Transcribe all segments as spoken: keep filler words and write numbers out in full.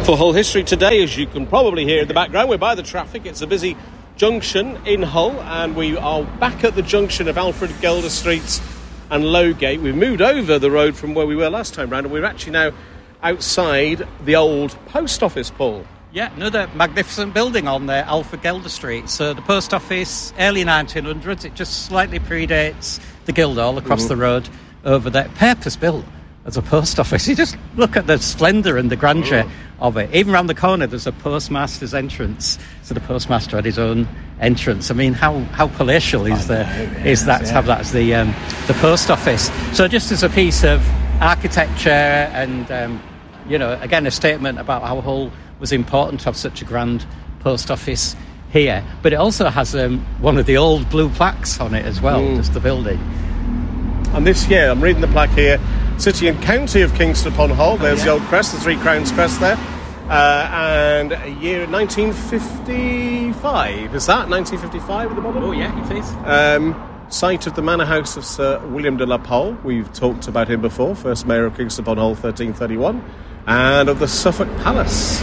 For Hull History today, as you can probably hear in the background, we're by the traffic. It's a busy junction in Hull, and we are back at the junction of Alfred Gelder Streets and Lowgate. We've moved over the road from where we were last time round, and we're actually now outside the old post office, Paul. Yeah, another magnificent building on there, Alfred Gelder Street. So the post office, early nineteen hundreds, it just slightly predates the Guildhall across mm-hmm. the road over there. Purpose-built as a post office. You just look at the splendour and the grandeur oh. of it. Even around the corner, there's a postmaster's entrance. So the postmaster had his own entrance. I mean, how, how palatial is, the, is that yeah. to have that as the um, the post office? So just as a piece of architecture and, um, you know, again, a statement about how Hull was important to have such a grand post office here. But it also has um, one of the old blue plaques on it as well, mm. just the building. And this year, I'm reading the plaque here, City and County of Kingston upon Hull. There's oh, yeah. the old crest, the Three Crowns crest there. Uh, and a year nineteen fifty-five, is that? nineteen fifty-five at the bottom? Oh, yeah, it is. Um, site of the manor house of Sir William de la Pole. We've talked about him before, first mayor of Kingston upon Hull, thirteen thirty-one. And of the Suffolk Palace,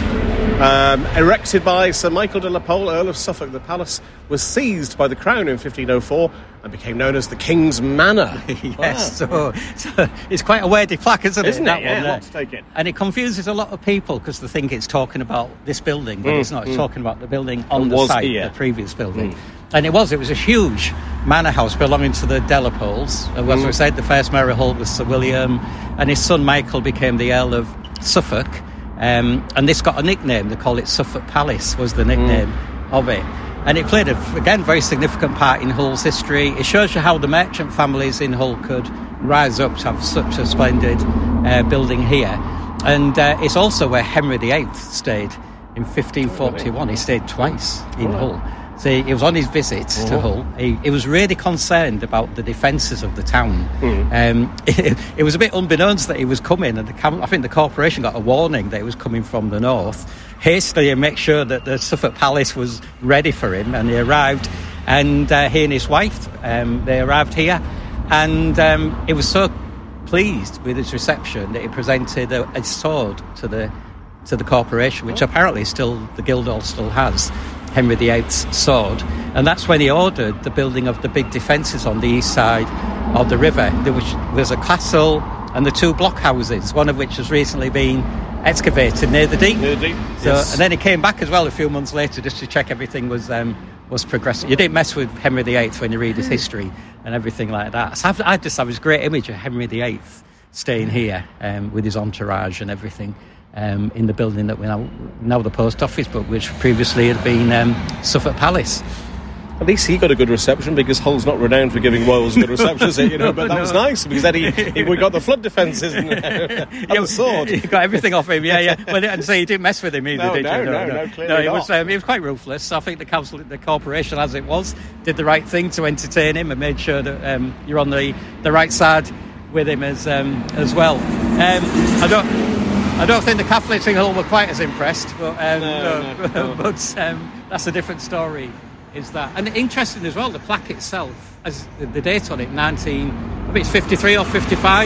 um, erected by Sir Michael de la Pole, Earl of Suffolk. The palace was seized by the Crown in fifteen oh four and became known as the King's Manor. yes, wow. so, so it's quite a wordy plaque, isn't it? Isn't it? That yeah, one, let's take it. And it confuses a lot of people because they think it's talking about this building, but mm, it's not. It's mm. talking about the building on it the site, here. the previous building. Mm. And it was, it was a huge manor house belonging to the de la Poles. As mm. we said, the first mayor of Hull was Sir William, and his son Michael became the Earl of Suffolk. Um, and this got a nickname. They call it Suffolk Palace, was the nickname mm. of it. And it played, a, again, very significant part in Hull's history. It shows you how the merchant families in Hull could rise up to have such a splendid uh, building here. And uh, it's also where Henry the Eighth stayed in fifteen forty-one. He stayed twice in oh. Hull. So he was on his visits oh. to Hull. He, he was really concerned about the defences of the town. Mm. Um, it, it was a bit unbeknownst that he was coming, and the, I think the corporation got a warning that he was coming from the north. Hastily and make sure that the Suffolk Palace was ready for him, and he arrived. And uh, he and his wife, um, they arrived here, and um, he was so pleased with his reception that he presented a, a sword to the to the corporation, which oh. apparently still the Guildhall still has. Henry the Eighth's sword, and that's when he ordered the building of the big defences on the east side of the river. There was, was a castle and the two blockhouses, one of which has recently been excavated near the Deep. Near the Deep, so, yes. And then he came back as well a few months later just to check everything was um, was progressing. You didn't mess with Henry the Eighth when you read his history and everything like that. So I've, I just have this great image of Henry the Eighth staying here um, with his entourage and everything. Um, in the building that we now now the post office, but which previously had been um, Suffolk Palace. At least he got a good reception, because Hull's not renowned for giving royals a good reception, is it? You know, but that no. was nice, because then he, he we got the flood defences and, uh, and yeah, the sword. He got everything off him, yeah, yeah. Well, and so you didn't mess with him either, no, did no, you? No, no, no, clearly no. He not. was um, he was quite ruthless. So I think the council, the corporation, as it was, did the right thing to entertain him and made sure that um, you're on the, the right side with him as um, as well. Um, I don't. I don't think the Catholics in Hull were quite as impressed, but um, no, no, no, no. but um, that's a different story. Is that, and interesting as well? The plaque itself, as the date on it, nineteen, I think it's fifty-three or fifty-five,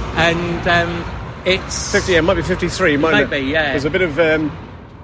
and um, it's fifty. Yeah, it might be fifty-three. Might, might be, yeah. There's a bit of um,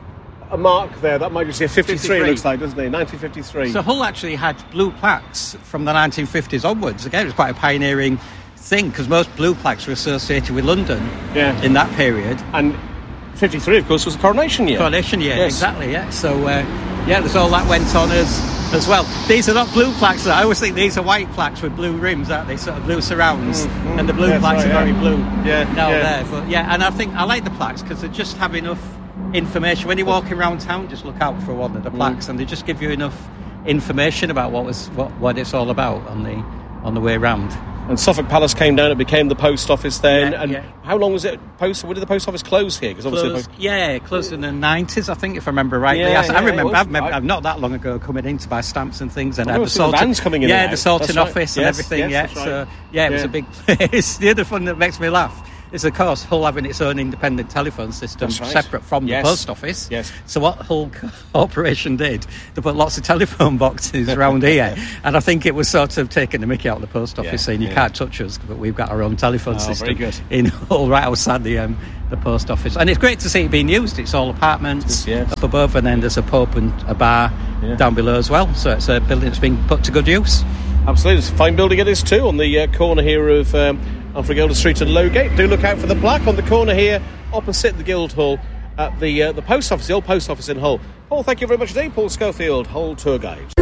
a mark there. That might just be a fifty-three. fifty-three. It looks like, doesn't it? nineteen fifty-three. So Hull actually had blue plaques from the nineteen fifties onwards. Again, it was quite a pioneering thing, because most blue plaques were associated with London yeah. in that period. And fifty-three, of course, was the coronation year. Coronation year, yes. exactly, yeah. So, uh, yeah, there's all that went on as, as well. These are not blue plaques. I always think these are white plaques with blue rims, aren't they? Sort of blue surrounds. Mm, mm, and the blue plaques right, are yeah. very blue yeah, now yeah. there. But, yeah, and I think I like the plaques because they just have enough information. When you're walking around town, just look out for one of the plaques, mm. and they just give you enough information about what was what, what it's all about on the on the way round. And Suffolk Palace came down, it became the post office then. Yeah, and yeah. how long was it post? When did the post office close here? Because obviously, closed, yeah, closed in the nineties, I think, if I remember rightly. Yeah, I, yeah, I remember, I've, I, I've not that long ago coming in to buy stamps and things, and I had the sorting, vans coming in. Yeah, and the sorting right. office yes, and everything. Yes, yeah, right. so yeah, it yeah. was a big place. The other one that makes me laugh is, of course, Hull having its own independent telephone system That's right. separate from Yes. the post office. Yes. So what Hull Corporation did, they put lots of telephone boxes around here, and I think it was sort of taking the mickey out of the post office, Yeah, saying you yeah. can't touch us, but we've got our own telephone Oh, system very good. in Hull, right outside the um, the post office. And it's great to see it being used. It's all apartments Yes. up above, and then there's a pub and a bar Yeah. down below as well. So it's a building that's been put to good use. Absolutely, it's a fine building it is too, on the uh, corner here of um, Alfred Street and Lowgate. Do look out for the plaque on the corner here, opposite the Guildhall, at the uh, the post office, the old post office in Hull. Paul, thank you very much indeed. Paul Schofield, Hull Tour Guide.